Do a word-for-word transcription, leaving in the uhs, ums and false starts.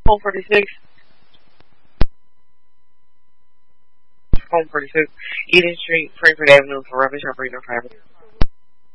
Home forty-six. Home forty-six. Eden Street, Frankfurt Avenue for Rubbish Operator Fiber.